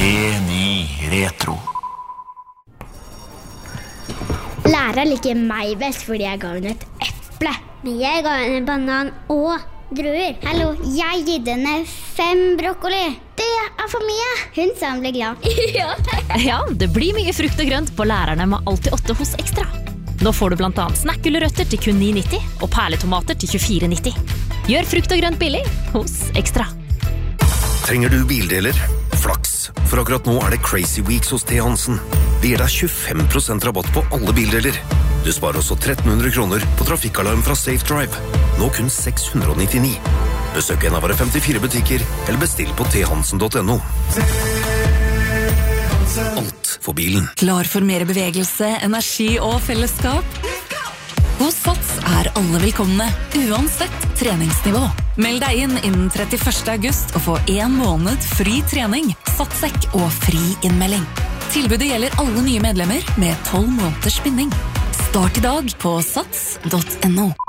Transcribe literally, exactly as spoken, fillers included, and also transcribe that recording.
Geni Retro. Læreren liker meg best fordi jeg ga henne et eple. Men jeg ga henne en banan og druer. Hallo, jeg gitt henne fem brokkoli. Det er for mye. Hun sa hun ble glad. Ja. Ja, det blir mye frukt og grønt på lærerne med alltid åtte hos Ekstra. Nå får du blant annet snackgulrøtter til kun ni nitti og perletomater til tjuefire nitti. Gjør frukt og grønt billig hos Ekstra. Trenger du bildeler? Flaks, for akkurat nå er det Crazy Weeks hos T. Hansen. Vi gir deg tjuefem prosent rabatt på alle bildeler. Du sparer også tretten hundre kroner på trafikkalarm fra Safe Drive. Nå kun seks hundre nittini. Besøk en av våre femtifire butikker, eller bestill på t hansen punktum no. Alt for bilen. Klar for mer bevegelse, energi og fellesskap? Hos Sats er alle velkomne, uansett treningsnivå. Meld deg inn innen trettiførste august og få en måned fri trening, satssekk og fri innmelding. Tilbudet gjelder alle nye medlemmer med tolv måneders binding. Start i dag på sats punktum no.